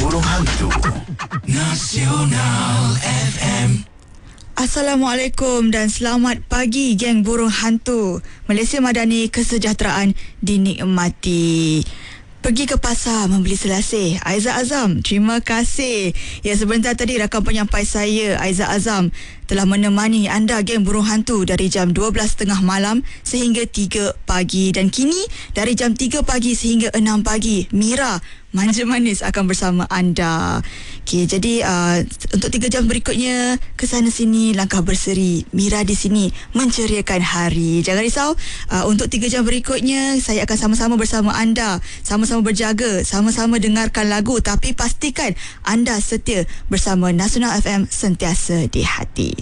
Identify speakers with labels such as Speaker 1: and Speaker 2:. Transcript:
Speaker 1: Burung Hantu Nasional FM.
Speaker 2: Assalamualaikum dan selamat pagi geng burung hantu. Malaysia Madani, kesejahteraan dinikmati. Pergi ke pasar membeli selasih. Aizat Azam, terima kasih. Ya, sebentar tadi rakan penyampai saya Aizat Azam telah menemani anda geng burung hantu dari jam 12.30 malam sehingga 3 pagi. Dan kini dari jam 3 pagi sehingga 6 pagi Mira Manja Manis akan bersama anda. Okey, jadi untuk 3 jam berikutnya ke sana sini langkah berseri. Mira di sini menceriakan hari. Jangan risau, untuk 3 jam berikutnya saya akan sama-sama bersama anda, sama-sama berjaga, sama-sama dengarkan lagu, tapi pastikan anda setia bersama Nasional FM, sentiasa di hati.